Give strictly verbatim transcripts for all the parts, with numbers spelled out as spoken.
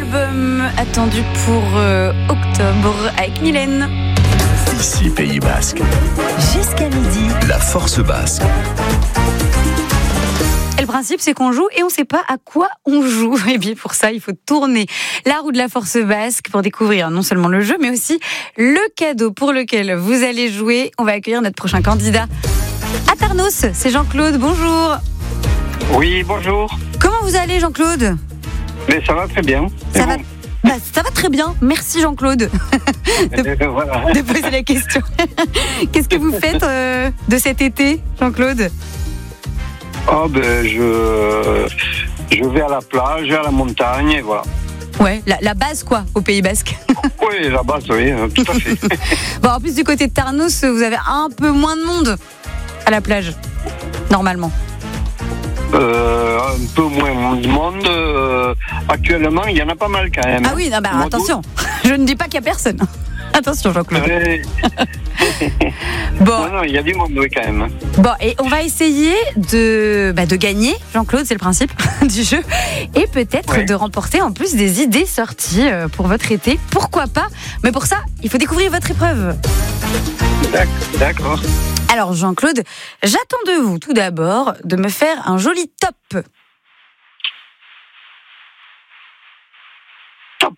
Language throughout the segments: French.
album attendu pour euh, octobre avec Mylène. Ici Pays Basque. Jusqu'à midi. La force basque. Et le principe, c'est qu'on joue et on ne sait pas à quoi on joue. Et bien pour ça, il faut tourner la roue de la force basque pour découvrir non seulement le jeu, mais aussi le cadeau pour lequel vous allez jouer. On va accueillir notre prochain candidat à Tarnos. C'est Jean-Claude. Bonjour. Oui, bonjour. Comment vous allez, Jean-Claude ? Mais ça va très bien. Ça Et va, bon bah, ça va très bien. Merci, Jean-Claude, de, Euh, voilà. de poser la question. Qu'est-ce que vous faites euh, de cet été, Jean-Claude ? Oh, ben, je, je vais à la plage, à la montagne, et voilà. Ouais, la, la base, quoi, au Pays Basque. Oui, la base, oui, euh, tout à fait. Bon, en plus, du côté de Tarnos, vous avez un peu moins de monde à la plage, normalement. Euh, un peu moins de monde. euh, actuellement, il y en a pas mal quand même. Ah oui, non, bah, Au mois attention, je ne dis pas qu'il n'y a personne. Attention, Jean-Claude. Ouais. Bon, Non, non, il y a du monde, oui, quand même. bon, et on va essayer de, bah, de gagner, Jean-Claude, c'est le principe du jeu, et peut-être Ouais. de remporter en plus des idées sorties euh, pour votre été. Pourquoi pas ? Mais pour ça, il faut découvrir votre épreuve. D'ac- D'accord. Alors, Jean-Claude, j'attends de vous tout d'abord de me faire un joli top. Top.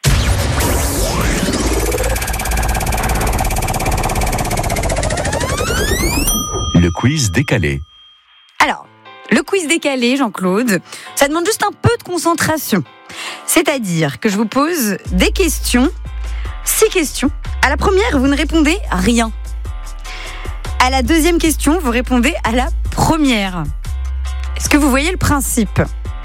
Le quiz décalé. Alors, le quiz décalé, Jean-Claude, ça demande juste un peu de concentration. C'est-à-dire que je vous pose des questions, six questions. À la première, vous ne répondez à rien. À la deuxième question, vous répondez à la première. Est-ce que vous voyez le principe ?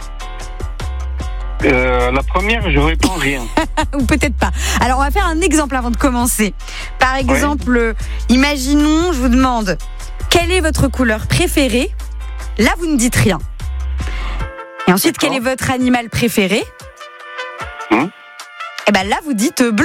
Euh, la première, je réponds rien. Ou peut-être pas. Alors, on va faire un exemple avant de commencer. Par exemple, euh, imaginons, je vous demande, quelle est votre couleur préférée ? Là, vous ne dites rien. Et ensuite, D'accord. quel est votre animal préféré ? Hum. Et ben là, vous dites euh, bleu.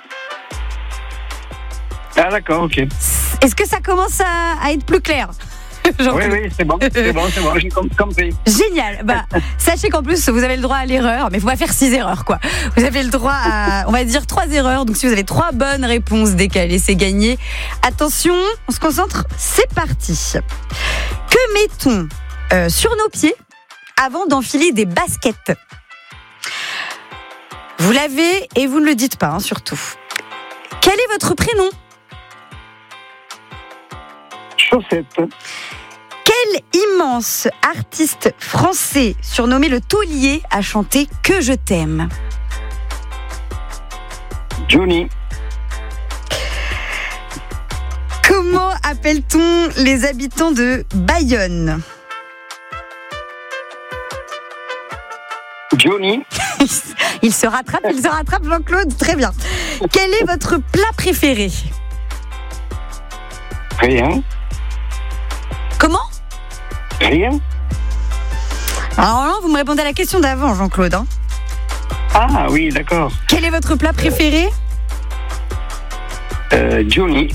Ah, d'accord, ok. Est-ce que ça commence à, à être plus clair ? Oui, Jean-Claude. oui, c'est bon, c'est bon, c'est bon, j'ai com- compris. Génial. Bah, sachez qu'en plus, vous avez le droit à l'erreur, mais il faut pas faire six erreurs, quoi. Vous avez le droit à, on va dire, trois erreurs. Donc, si vous avez trois bonnes réponses décalées, c'est gagné. Attention, on se concentre. C'est parti. Que mettons euh, sur nos pieds avant d'enfiler des baskets ? Vous l'avez et vous ne le dites pas, hein, surtout. Quel est votre prénom ? Chaussettes. Quel immense artiste français surnommé le taulier a chanté « Que je t'aime » ? Johnny. Comment appelle-t-on les habitants de Bayonne ? Johnny. Il se rattrape, il se rattrape, Jean-Claude, très bien. Quel est votre plat préféré ? Rien. Comment ? Rien. Alors là, vous me répondez à la question d'avant, Jean-Claude. hein. Ah oui, d'accord. Quel est votre plat préféré ? Euh, Johnny.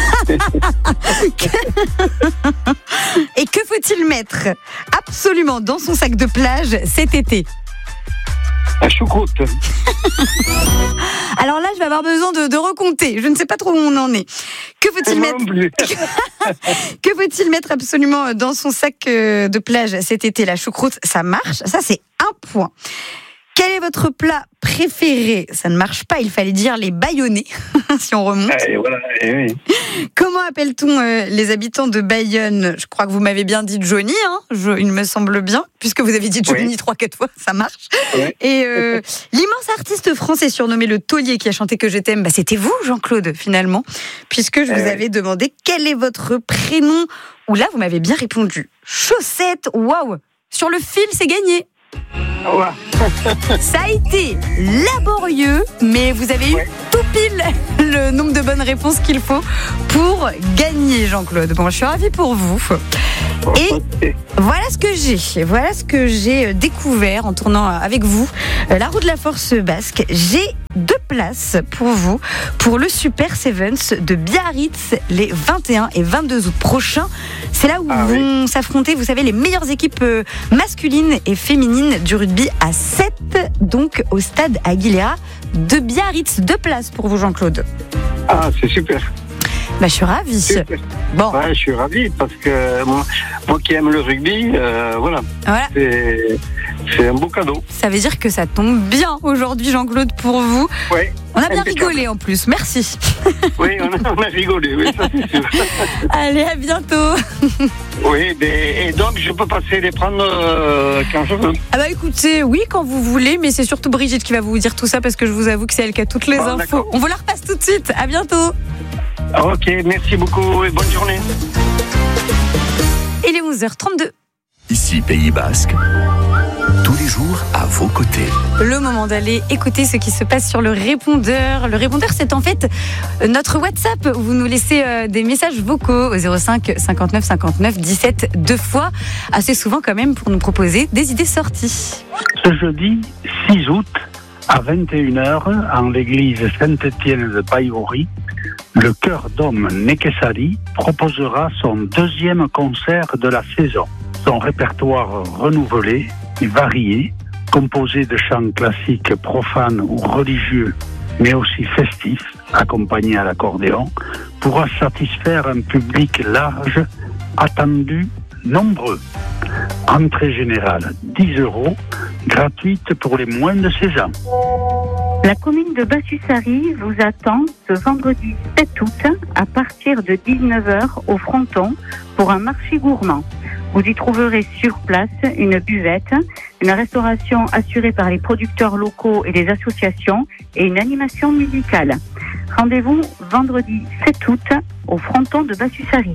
Et que faut-il mettre absolument dans son sac de plage cet été ? La choucroute. Alors là, je vais avoir besoin de, de recompter. Je ne sais pas trop où on en est. Que faut-il Moi mettre non plus. Que faut-il mettre absolument dans son sac euh, de plage cet été ? La choucroute, ça marche. Ça, c'est un point. Quel est votre plat préféré ? Ça ne marche pas, il fallait dire les Bayonnais, si on remonte. Et voilà, et oui. Comment appelle-t-on euh, les habitants de Bayonne ? Je crois que vous m'avez bien dit Johnny, hein Je, il me semble bien, puisque vous avez dit Johnny Oui. trois, quatre fois, ça marche. Ouais. Et euh, l'immense artiste français surnommé le taulier qui a chanté Que je t'aime, bah, c'était vous, Jean-Claude, finalement, puisque je vous Eh avais oui. demandé quel est votre prénom. Ou là, vous m'avez bien répondu. Chaussettes, waouh ! Sur le fil, c'est gagné. Voilà. Ça a été laborieux, mais vous avez eu Ouais. tout pile le nombre de bonnes réponses qu'il faut pour gagner, Jean-Claude. Bon, je suis ravie pour vous. Et voilà ce que j'ai. Voilà ce que j'ai découvert en tournant avec vous la roue de la force basque. J'ai deux places pour vous pour le Super Sevens de Biarritz les vingt et un et vingt-deux août prochains. C'est là où Ah vont oui. s'affronter, vous savez, les meilleures équipes masculines et féminines du rugby à sept, donc au stade Aguilera de Biarritz. Deux places pour vous, Jean-Claude. Ah, c'est super. Bah, je suis ravie. super. Bon, Ouais, je suis ravi parce que moi, moi qui aime le rugby, euh, voilà, voilà. c'est, c'est un beau cadeau. Ça veut dire que ça tombe bien aujourd'hui, Jean-Claude, pour vous. Oui, On a bien impeccable. rigolé en plus. Merci. Oui, on a, on a rigolé, oui, ça c'est sûr. Allez, à bientôt. Oui, mais- et donc je peux passer les prendre euh, quand je veux. Ah bah écoutez, oui, quand vous voulez, mais c'est surtout Brigitte qui va vous dire tout ça parce que je vous avoue que c'est elle qui a toutes les Bon, infos. d'accord. On vous la repasse tout de suite. À bientôt. Ok, merci beaucoup et bonne journée. Il est onze heures trente-deux. Ici Pays Basque, tous les jours à vos côtés. Le moment d'aller écouter ce qui se passe sur le répondeur. Le répondeur, c'est en fait notre WhatsApp où vous nous laissez euh, des messages vocaux au zéro cinq cinquante-neuf cinquante-neuf dix-sept deux fois, assez souvent quand même pour nous proposer des idées sorties. Ce jeudi six août à vingt et une heures en l'église Saint-Étienne de Baïgori, le chœur d'hommes Nekesari proposera son deuxième concert de la saison. Son répertoire renouvelé et varié, composé de chants classiques profanes ou religieux, mais aussi festifs, accompagnés à l'accordéon, pourra satisfaire un public large, attendu, nombreux. Entrée générale dix euros, gratuite pour les moins de seize ans. La commune de Bassussari vous attend ce vendredi sept août à partir de dix-neuf heures au Fronton pour un marché gourmand. Vous y trouverez sur place une buvette, une restauration assurée par les producteurs locaux et les associations et une animation musicale. Rendez-vous vendredi sept août au Fronton de Bassussari.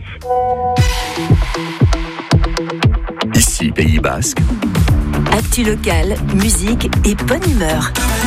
Ici Pays Basque, Actu locale, musique et bonne humeur.